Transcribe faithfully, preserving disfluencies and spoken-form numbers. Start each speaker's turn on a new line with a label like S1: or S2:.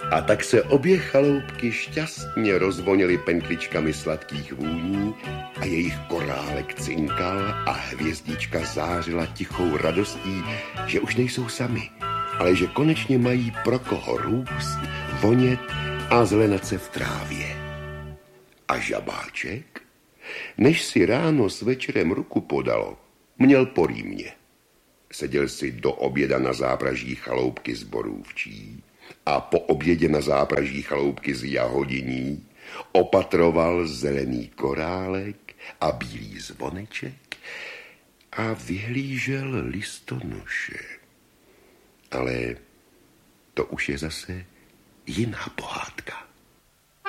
S1: A tak se obě chaloupky šťastně rozvonily penkličkami sladkých vůní a jejich korálek cinkal a hvězdička zářila tichou radostí, že už nejsou sami, ale že konečně mají pro koho růst, vonět a zelenat se v trávě. A žabáček, než si ráno s večerem ruku podalo, měl po rýmě. Seděl si do oběda na zápraží chaloupky z borůvčí a po obědě na zápraží chaloupky z jahodiní opatroval zelený korálek a bílý zvoneček a vyhlížel listonoše. Ale to už je zase jiná pohádka.